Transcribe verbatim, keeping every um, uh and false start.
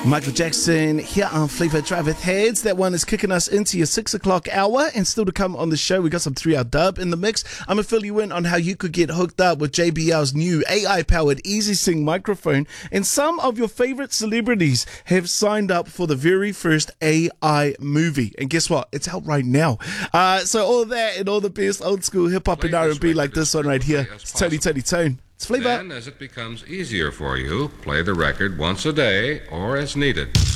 Michael Jackson here on Flavor Drive with Heads. That one is kicking us into your six o'clock hour. And still to come on the show, we got some three-hour dub in the mix. I'm going to fill you in on how you could get hooked up with J B L's new A I-powered Easy Sing microphone. And some of your favorite celebrities have signed up for the very first A I movie. And guess what? It's out right now. Uh, so all that and all the best old school hip-hop and R and B like this one right here. It's Tony Tony Tone. It's Flavor. Then, as it becomes easier for you, play the record once a day or as needed.